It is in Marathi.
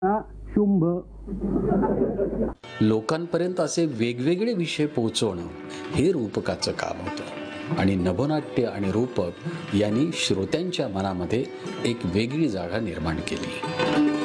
शुंभ. लोकांपर्यंत असे वेगवेगळे विषय पोहोचवणं हे रूपकाचं काम होतं आणि नभोनाट्य आणि रूपक यांनी श्रोत्यांच्या मनामध्ये एक वेगळी जागा निर्माण केली.